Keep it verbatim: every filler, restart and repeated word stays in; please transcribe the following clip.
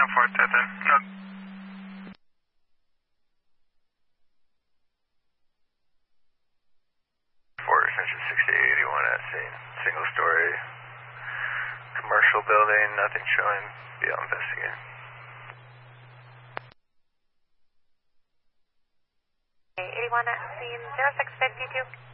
ten four, ten ten. No. four, extension sixty-eight eighty-one at scene. Single story. Commercial building, nothing showing. Be out investigating. eighty-one at scene, zero six fifty-two.